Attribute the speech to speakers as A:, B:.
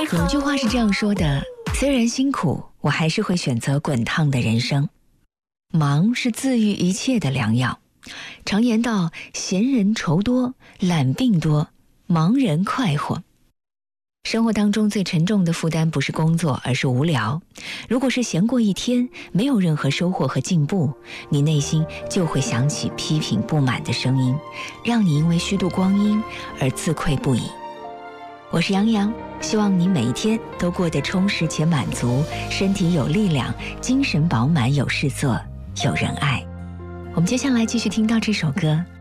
A: 有句话是这样说的：虽然辛苦，我还是会选择滚烫的人生。忙是治愈一切的良药。常言道，闲人愁多，懒病多，忙人快活。生活当中最沉重的负担不是工作，而是无聊。如果是闲过一天，没有任何收获和进步，你内心就会响起批评不满的声音，让你因为虚度光阴而自愧不已。我是杨洋，希望你每一天都过得充实且满足，身体有力量，精神饱满，有事做，有人爱。我们接下来继续听到这首歌，